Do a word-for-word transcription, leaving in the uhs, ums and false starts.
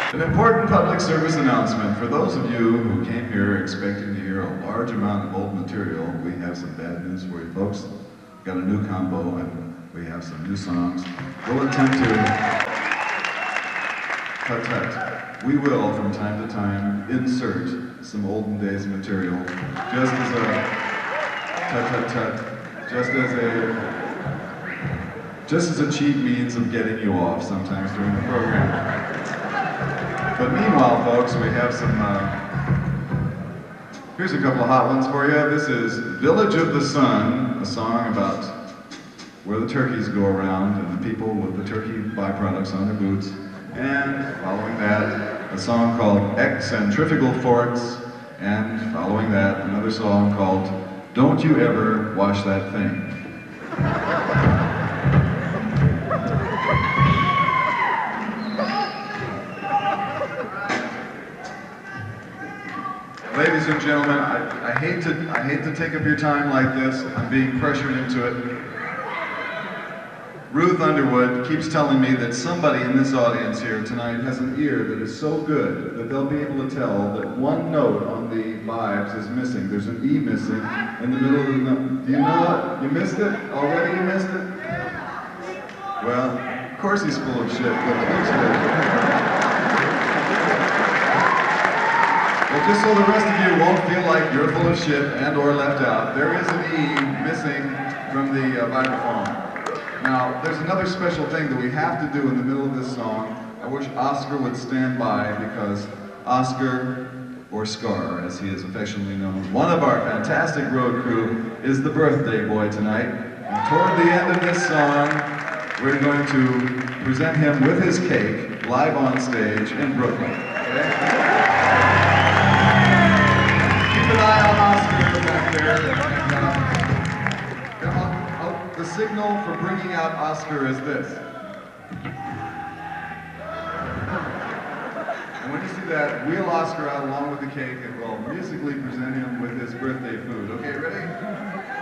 An important public service announcement. For those of you who came here expecting to hear a large amount of old material, we have some bad news for you folks. We've got a new combo and we have some new songs. We'll attempt to... Tut tut. We will, from time to time, insert some olden days material, just as a... Tut tut tut. Just as a... Just as a cheap means of getting you off sometimes during the program. But meanwhile, folks, we have some, uh, here's a couple of hot ones for you. This is Village of the Sun, a song about where the turkeys go around and the people with the turkey byproducts on their boots. And following that, a song called Eccentrical Forts. And following that, another song called Don't You Ever Wash That Thing. Ladies and gentlemen, I, I hate to I hate to take up your time like this. I'm being pressured into it. Ruth Underwood keeps telling me that somebody in this audience here tonight has an ear that is so good that they'll be able to tell that one note on the vibes is missing. There's an E missing in the middle of the note. Do you know it? You missed it? Already you missed it? Well, of course he's full of shit, but eventually. Well, just so the rest of you won't feel like you're full of shit and or left out, there is an E missing from the uh, vibraphone. Now, there's another special thing that we have to do in the middle of this song. I wish Oscar would stand by because Oscar, or Scar as he is affectionately known, one of our fantastic road crew, is the birthday boy tonight. And toward the end of this song, we're going to present him with his cake live on stage in Brooklyn. Okay? Keep an eye on Oscar back there. And, uh, I'll, I'll, the signal for bringing out Oscar is this. And when you see that, wheel Oscar out along with the cake and we'll musically present him with his birthday food. Okay, ready?